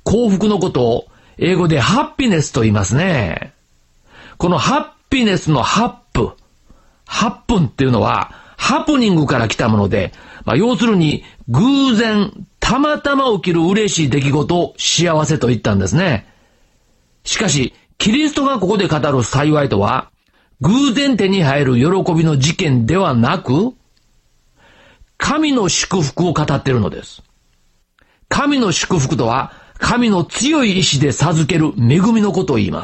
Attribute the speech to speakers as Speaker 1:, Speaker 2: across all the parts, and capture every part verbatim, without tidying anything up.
Speaker 1: 幸福のことを英語でハッピネスと言いますね。このハッピネスのハップ、ハップンっていうのはハプニングから来たもので、まあ、要するに偶然、たまたま起きる嬉しい出来事を幸せと言ったんですね。しかし、キリストがここで語る幸いとは、偶然手に入る喜びの事件ではなく、神の祝福を語っているのです。神の祝福とは、神の強い意志で授ける恵みのことを言います。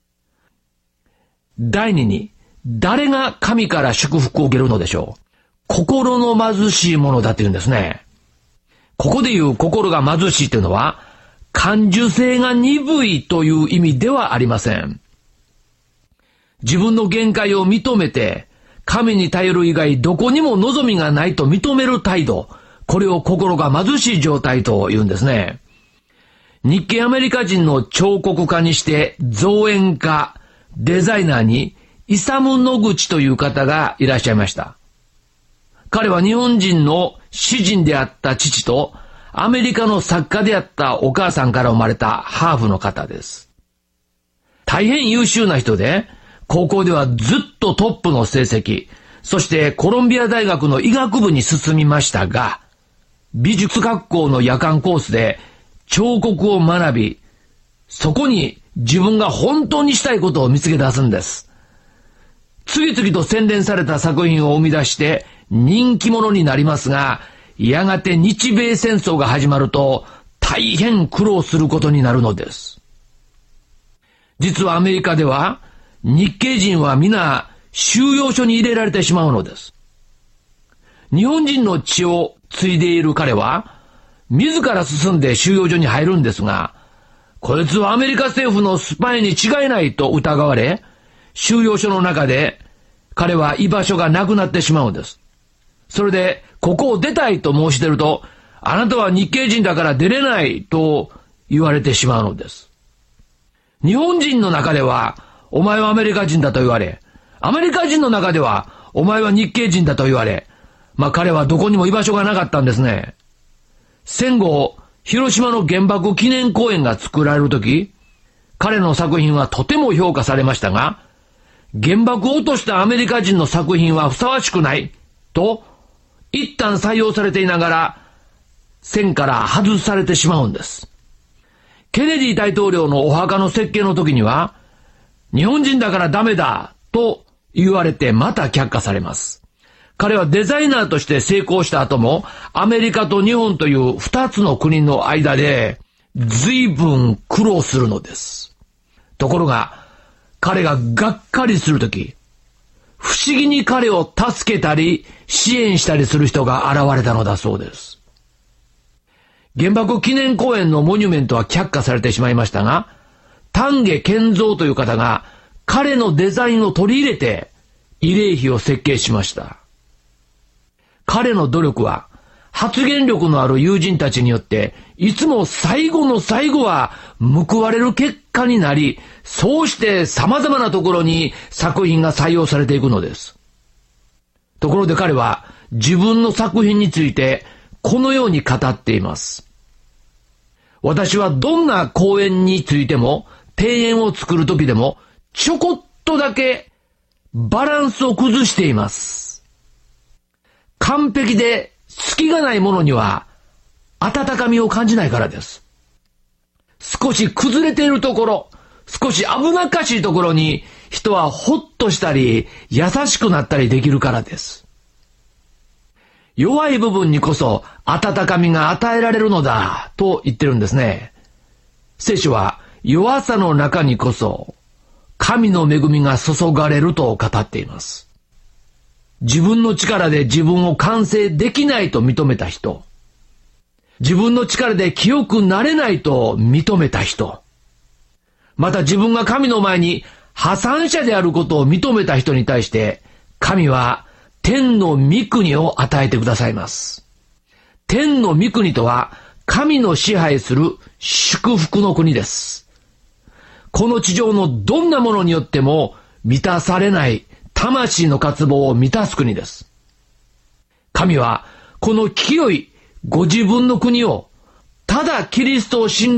Speaker 1: 第二に、誰が神から祝福を受けるのでしょう。心の貧しいものだというんですね。ここで言う心が貧しいというのは、感受性が鈍いという意味ではありません。自分の限界を認めて、神に頼る以外どこにも望みがないと認める態度、これを心が貧しい状態と言うんですね。日系アメリカ人の彫刻家にして造園家、デザイナーにイサム・ノグチという方がいらっしゃいました。彼は日本人の詩人であった父とアメリカの作家であったお母さんから生まれたハーフの方です。大変優秀な人で、高校ではずっとトップの成績、そしてコロンビア大学の医学部に進みましたが、美術学校の夜間コースで彫刻を学び、そこに自分が本当にしたいことを見つけ出すんです。次々と洗練された作品を生み出して人気者になりますが、やがて日米戦争が始まると大変苦労することになるのです。実はアメリカでは日系人は皆収容所に入れられてしまうのです。日本人の血を継いでいる彼は自ら進んで収容所に入るんですが、こいつはアメリカ政府のスパイに違いないと疑われ、収容所の中で彼は居場所がなくなってしまうんです。それでここを出たいと申し出ると、あなたは日系人だから出れないと言われてしまうのです。日本人の中ではお前はアメリカ人だと言われ、アメリカ人の中ではお前は日系人だと言われ、まあ彼はどこにも居場所がなかったんですね。戦後、広島の原爆記念公園が作られるとき、彼の作品はとても評価されましたが、原爆を落としたアメリカ人の作品はふさわしくないと一旦採用されていながら線から外されてしまうんです。ケネディ大統領のお墓の設計の時には、日本人だからダメだと言われてまた却下されます。彼はデザイナーとして成功した後も、アメリカと日本という二つの国の間で随分苦労するのです。ところが、彼ががっかりするとき、不思議に彼を助けたり支援したりする人が現れたのだそうです。原爆記念公園のモニュメントは却下されてしまいましたが、丹下健三という方が彼のデザインを取り入れて慰霊碑を設計しました。彼の努力は発言力のある友人たちによっていつも最後の最後は報われる結果になり、そうして様々なところに作品が採用されていくのです。ところで彼は自分の作品についてこのように語っています。私はどんな公演についても庭園を作るときでもちょこっとだけバランスを崩しています。完璧で隙がないものには温かみを感じないからです。少し崩れているところ、少し危なっかしいところに人はほっとしたり優しくなったりできるからです。弱い部分にこそ温かみが与えられるのだと言ってるんですね。聖書は弱さの中にこそ神の恵みが注がれると語っています。自分の力で自分を完成できないと認めた人、自分の力で清くなれないと認めた人、また自分が神の前に破産者であることを認めた人に対して神は天の御国を与えてくださいます。天の御国とは神の支配する祝福の国です。この地上のどんなものによっても満たされない魂の渇望を満たす国です。神はこの清いご自分の国をただキリストを信頼